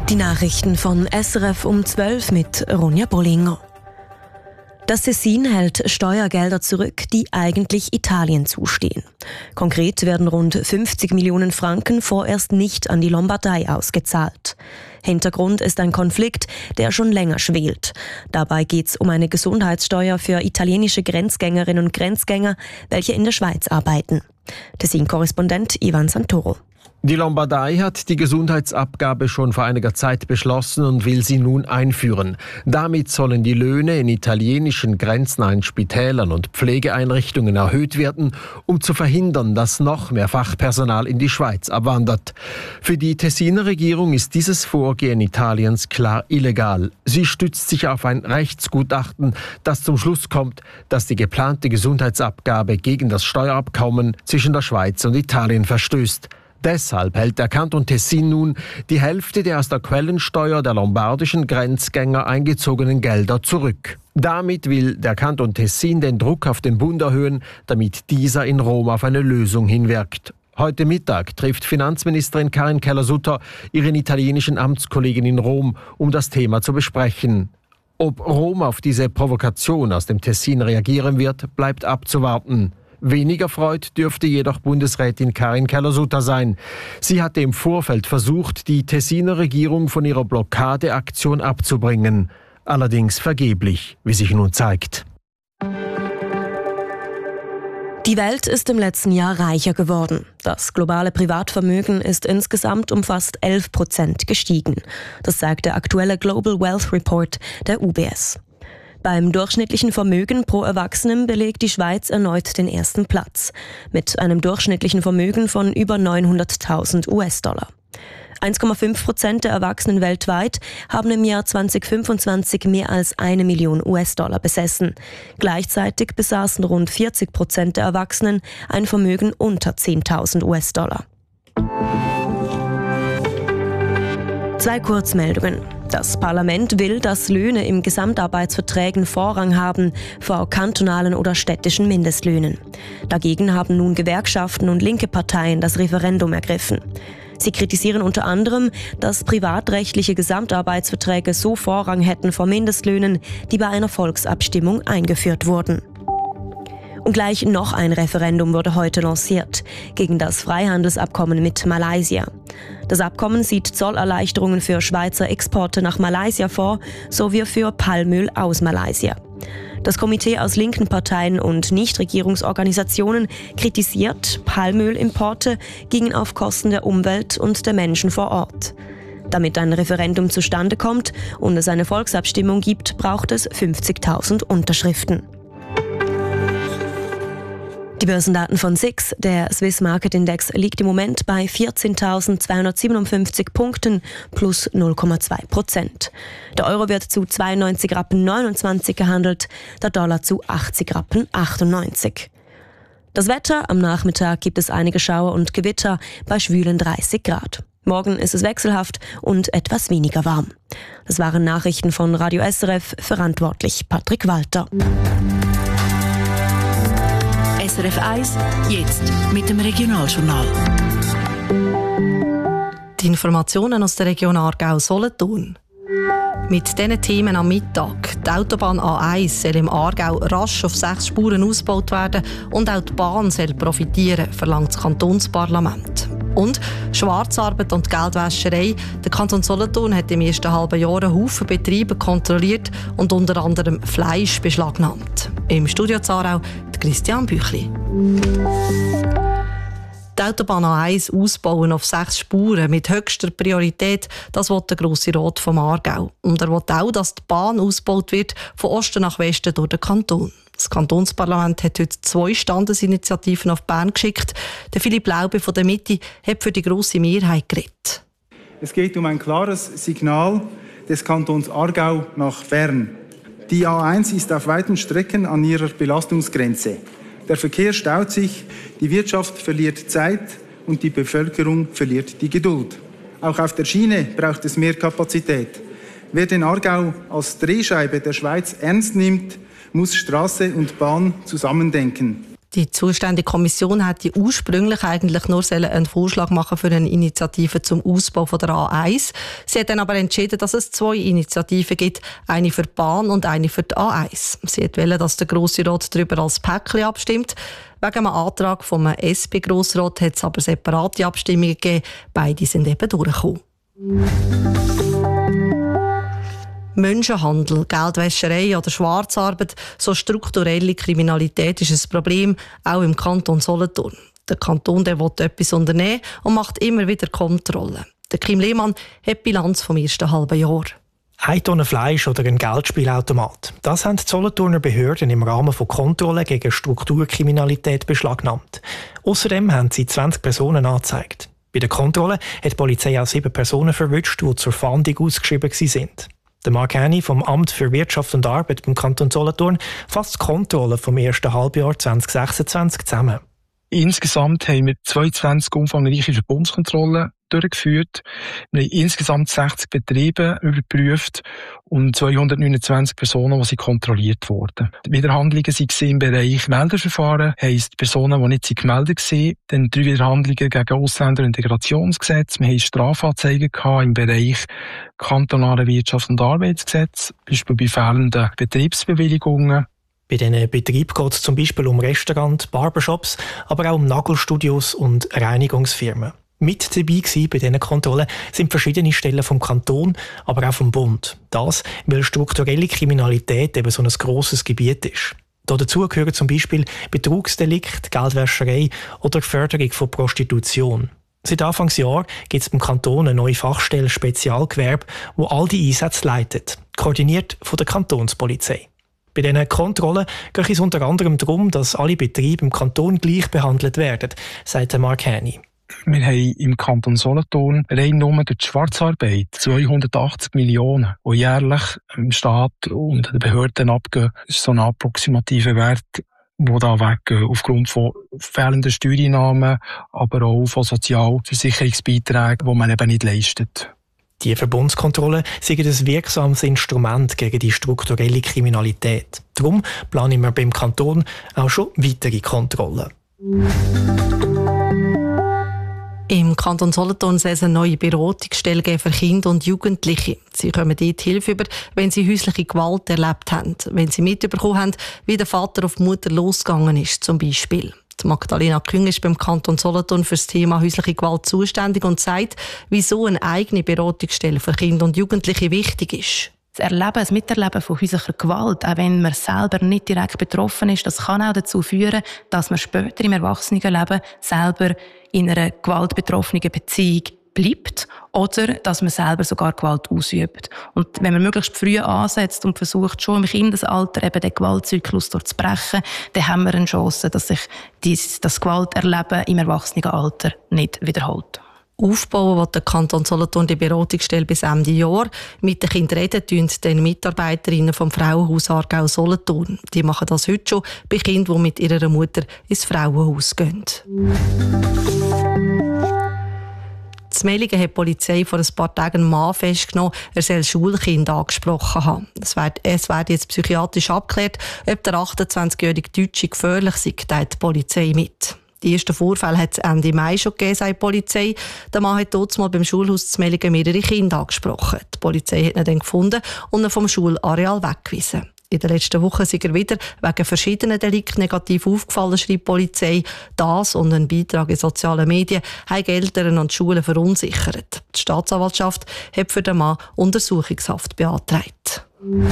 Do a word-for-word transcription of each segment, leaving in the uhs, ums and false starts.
Die Nachrichten von S R F um zwölf mit Ronja Bollinger. Das Tessin hält Steuergelder zurück, die eigentlich Italien zustehen. Konkret werden rund fünfzig Millionen Franken vorerst nicht an die Lombardei ausgezahlt. Hintergrund ist ein Konflikt, der schon länger schwelt. Dabei geht es um eine Gesundheitssteuer für italienische Grenzgängerinnen und Grenzgänger, welche in der Schweiz arbeiten. Tessin-Korrespondent Ivan Santoro. Die Lombardei hat die Gesundheitsabgabe schon vor einiger Zeit beschlossen und will sie nun einführen. Damit sollen die Löhne in italienischen grenznahen Spitälern und Pflegeeinrichtungen erhöht werden, um zu verhindern, dass noch mehr Fachpersonal in die Schweiz abwandert. Für die Tessiner Regierung ist dieses Vorgehen Italiens klar illegal. Sie stützt sich auf ein Rechtsgutachten, das zum Schluss kommt, dass die geplante Gesundheitsabgabe gegen das Steuerabkommen zwischen der Schweiz und Italien verstößt. Deshalb hält der Kanton Tessin nun die Hälfte der aus der Quellensteuer der lombardischen Grenzgänger eingezogenen Gelder zurück. Damit will der Kanton Tessin den Druck auf den Bund erhöhen, damit dieser in Rom auf eine Lösung hinwirkt. Heute Mittag trifft Finanzministerin Karin Keller-Sutter ihren italienischen Amtskollegen in Rom, um das Thema zu besprechen. Ob Rom auf diese Provokation aus dem Tessin reagieren wird, bleibt abzuwarten. Weniger freut dürfte jedoch Bundesrätin Karin Keller-Sutter sein. Sie hatte im Vorfeld versucht, die Tessiner Regierung von ihrer Blockadeaktion abzubringen. Allerdings vergeblich, wie sich nun zeigt. Die Welt ist im letzten Jahr reicher geworden. Das globale Privatvermögen ist insgesamt um fast elf Prozent gestiegen. Das sagt der aktuelle Global Wealth Report der U B S. Beim durchschnittlichen Vermögen pro Erwachsenen belegt die Schweiz erneut den ersten Platz, mit einem durchschnittlichen Vermögen von über neunhunderttausend US-Dollar. eins Komma fünf Prozent der Erwachsenen weltweit haben im Jahr zweitausendfünfundzwanzig mehr als eine Million US-Dollar besessen. Gleichzeitig besaßen rund vierzig Prozent der Erwachsenen ein Vermögen unter zehntausend US-Dollar. Zwei Kurzmeldungen. Das Parlament will, dass Löhne im Gesamtarbeitsverträgen Vorrang haben vor kantonalen oder städtischen Mindestlöhnen. Dagegen haben nun Gewerkschaften und linke Parteien das Referendum ergriffen. Sie kritisieren unter anderem, dass privatrechtliche Gesamtarbeitsverträge so Vorrang hätten vor Mindestlöhnen, die bei einer Volksabstimmung eingeführt wurden. Und gleich noch ein Referendum wurde heute lanciert gegen das Freihandelsabkommen mit Malaysia. Das Abkommen sieht Zollerleichterungen für Schweizer Exporte nach Malaysia vor, sowie für Palmöl aus Malaysia. Das Komitee aus linken Parteien und Nichtregierungsorganisationen kritisiert, Palmölimporte gingen auf Kosten der Umwelt und der Menschen vor Ort. Damit ein Referendum zustande kommt und es eine Volksabstimmung gibt, braucht es fünfzigtausend Unterschriften. Die Börsendaten von S I X, der Swiss Market Index, liegt im Moment bei vierzehntausendzweihundertsiebenundfünfzig Punkten plus null Komma zwei Prozent. Der Euro wird zu zweiundneunzig Rappen neunundzwanzig gehandelt, der Dollar zu achtzig Rappen achtundneunzig. Das Wetter: Am Nachmittag gibt es einige Schauer und Gewitter bei schwülen dreißig Grad. Morgen ist es wechselhaft und etwas weniger warm. Das waren Nachrichten von Radio S R F, verantwortlich Patrick Walter. S R F eins, jetzt mit dem Regionaljournal. Die Informationen aus der Region Aargau-Solothurn. Mit diesen Themen am Mittag. Die Autobahn A eins soll im Aargau rasch auf sechs Spuren ausgebaut werden und auch die Bahn soll profitieren, verlangt das Kantonsparlament. Und Schwarzarbeit und Geldwäscherei. Der Kanton Solothurn hat im ersten halben Jahr einen Haufen Betriebe kontrolliert und unter anderem Fleisch beschlagnahmt. Im Studio Zarau Christian Büchli. Die Autobahn A eins ausbauen auf sechs Spuren mit höchster Priorität, das will der Grosse Rat vom Aargau. Und er will auch, dass die Bahn ausgebaut wird, von Osten nach Westen durch den Kanton. Das Kantonsparlament hat heute zwei Standesinitiativen auf Bern geschickt. Der Philipp Laube von der Mitte hat für die grosse Mehrheit geredet. Es geht um ein klares Signal des Kantons Aargau nach Bern. Die A eins ist auf weiten Strecken an ihrer Belastungsgrenze. Der Verkehr staut sich, die Wirtschaft verliert Zeit und die Bevölkerung verliert die Geduld. Auch auf der Schiene braucht es mehr Kapazität. Wer den Aargau als Drehscheibe der Schweiz ernst nimmt, muss Straße und Bahn zusammendenken. Die zuständige Kommission hätte ursprünglich eigentlich nur einen Vorschlag machen für eine Initiative zum Ausbau von der A eins. Sie hat dann aber entschieden, dass es zwei Initiativen gibt, eine für die Bahn und eine für die A eins. Sie wollte, dass der Grosse Rat darüber als Päckchen abstimmt. Wegen einem Antrag vom S P-Grossrat hat es aber separate Abstimmungen gegeben. Beide sind eben durchgekommen. Menschenhandel, Geldwäscherei oder Schwarzarbeit, so strukturelle Kriminalität ist ein Problem, auch im Kanton Solothurn. Der Kanton der will etwas unternehmen und macht immer wieder Kontrollen. Der Kim Lehmann hat die Bilanz vom ersten halben Jahr. Eine Tonne Fleisch oder ein Geldspielautomat. Das haben die Solothurner Behörden im Rahmen von Kontrollen gegen Strukturkriminalität beschlagnahmt. Außerdem haben sie zwanzig Personen angezeigt. Bei der Kontrolle hat die Polizei auch sieben Personen verwünscht, die zur Fahndung ausgeschrieben sind. Der Mark Henny vom Amt für Wirtschaft und Arbeit beim Kanton Solothurn fasst die Kontrolle vom ersten Halbjahr zwanzig sechsundzwanzig zusammen. Insgesamt haben wir zweiundzwanzig umfangreiche Verbundskontrollen durchgeführt. Wir haben insgesamt sechzig Betriebe überprüft und zweihundertneunundzwanzig Personen, die kontrolliert wurden. Die Widerhandlungen waren im Bereich Meldeverfahren, heisst Personen, die nicht gemeldet waren. Dann drei Widerhandlungen gegen Ausländer- und Integrationsgesetz. Wir haben Strafanzeigen im Bereich kantonale Wirtschafts- und Arbeitsgesetz, beispielsweise bei fehlenden Betriebsbewilligungen. Bei diesen Betrieben geht es zum Beispiel um Restaurants, Barbershops, aber auch um Nagelstudios und Reinigungsfirmen. Mit dabei gewesen bei diesen Kontrollen sind verschiedene Stellen vom Kanton, aber auch vom Bund. Das, weil strukturelle Kriminalität eben so ein grosses Gebiet ist. Dazu gehören zum Beispiel Betrugsdelikt, Geldwäscherei oder Förderung von Prostitution. Seit Anfangsjahr gibt es beim Kanton eine neue Fachstelle Spezialgewerbe, wo all die Einsätze leitet, koordiniert von der Kantonspolizei. Bei diesen Kontrollen geht es unter anderem darum, dass alle Betriebe im Kanton gleich behandelt werden, sagt Mark Henny. Wir haben im Kanton Solothurn rein nur durch die Schwarzarbeit zweihundertachtzig Millionen, die jährlich im Staat und den Behörden abgehen. Das ist so ein approximativer Wert, die da weggehen, aufgrund von fehlenden Steuereinnahmen, aber auch von Sozialversicherungsbeiträgen, die man eben nicht leistet. Die Verbundskontrollen sind ein wirksames Instrument gegen die strukturelle Kriminalität. Darum planen wir beim Kanton auch schon weitere Kontrollen. Im Kanton Solothurn soll es eine neue Beratungsstelle geben für Kinder und Jugendliche. Sie kommen dort Hilfe über, wenn sie häusliche Gewalt erlebt haben, wenn sie mitbekommen haben, wie der Vater auf die Mutter losgegangen ist, zum Beispiel. Die Magdalena Küng ist beim Kanton Solothurn für das Thema häusliche Gewalt zuständig und sagt, wieso eine eigene Beratungsstelle für Kinder und Jugendliche wichtig ist. Das Erleben, das Miterleben von häuslicher Gewalt, auch wenn man selber nicht direkt betroffen ist, das kann auch dazu führen, dass man später im Erwachsenenleben selber in einer gewaltbetroffenen Beziehung bleibt oder dass man selber sogar Gewalt ausübt. Und wenn man möglichst früh ansetzt und versucht, schon im Kindesalter eben den Gewaltzyklus durchzubrechen, dann haben wir eine Chance, dass sich dies, das Gewalterleben im Erwachsenenalter nicht wiederholt. Aufbauen will der Kanton Solothurn die Beratungsstelle bis Ende Jahr. Mit den Kindern reden tun den Mitarbeiterinnen vom Frauenhaus Aargau Solothurn. Die machen das heute schon bei Kindern, die mit ihrer Mutter ins Frauenhaus gehen. In Meiringen hat die Polizei vor ein paar Tagen einen Mann festgenommen, er soll Schulkinder angesprochen haben. Es wird, es wird jetzt psychiatrisch abgeklärt, ob der achtundzwanzigjährige Deutsche gefährlich sei, teilt die Polizei mit. Die ersten Vorfälle hat es Ende Mai schon gegeben, sagt die Polizei. Der Mann hat dort mal beim Schulhaus in Meiringen mehrere Kinder angesprochen. Die Polizei hat ihn dann gefunden und ihn vom Schulareal weggewiesen. In den letzten Wochen sind er wieder wegen verschiedener Delikte negativ aufgefallen, schreibt die Polizei. Das und ein Beitrag in sozialen Medien haben Eltern und Schulen verunsichert. Die Staatsanwaltschaft hat für den Mann Untersuchungshaft beantragt.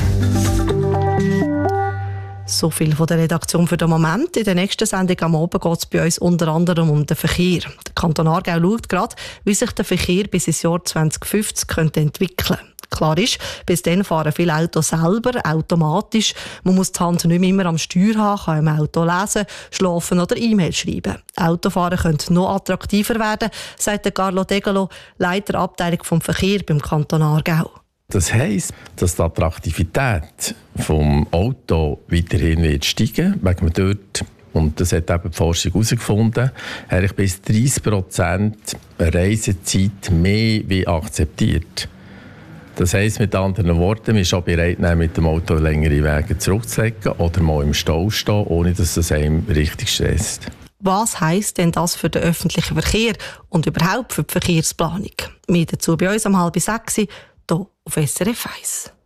So viel von der Redaktion für den Moment. In der nächsten Sendung am Abend geht es bei uns unter anderem um den Verkehr. Der Kanton Aargau schaut gerade, wie sich der Verkehr bis ins Jahr zwanzig fünfzig könnte entwickeln könnte. Klar ist, bis dann fahren viele Autos selber, automatisch. Man muss die Hand nicht mehr immer am Steuer haben, kann im Auto lesen, schlafen oder E-Mail schreiben. Autofahren könnte noch attraktiver werden, sagt Carlo Degalo, Leiter Abteilung vom Verkehr beim Kanton Aargau. Das heisst, dass die Attraktivität vom Auto weiterhin wird steigen, wegen man dort, und das hat eben die Forschung herausgefunden, eigentlich bis dreißig Prozent Reisezeit mehr wie akzeptiert. Das heisst mit anderen Worten, man ist auch bereit, mit dem Auto längere Wege zurückzulegen oder mal im Stau stehen, ohne dass es einem richtig stresst. Was heisst denn das für den öffentlichen Verkehr und überhaupt für die Verkehrsplanung? Mehr dazu bei uns um halb sechs hier auf S R F eins.